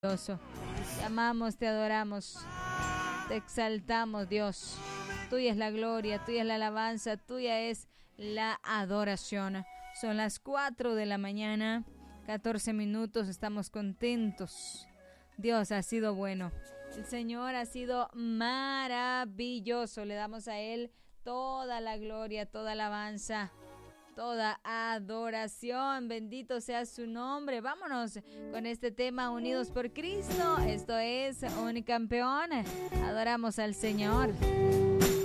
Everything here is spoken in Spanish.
Te amamos, te adoramos, te exaltamos, Dios. Tuya es la gloria, tuya es la alabanza, tuya es la adoración. Son las 4 de la mañana, 14 minutos, estamos contentos. Dios ha sido bueno, el Señor ha sido maravilloso. Le damos a Él toda la gloria, toda alabanza, toda adoración. Bendito sea su nombre. Vámonos con este tema, Unidos por Cristo. Esto es Un Campeón. Adoramos al Señor.